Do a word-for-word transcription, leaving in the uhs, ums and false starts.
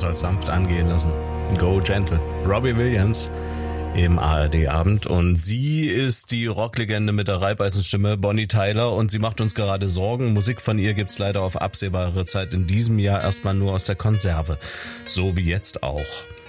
soll sanft angehen lassen. Go Gentle. Robbie Williams im A R D-Abend und sie ist die Rocklegende mit der Reibeisenstimme, Bonnie Tyler, und sie macht uns gerade Sorgen. Musik von ihr gibt's leider auf absehbare Zeit in diesem Jahr erstmal nur aus der Konserve. So wie jetzt auch.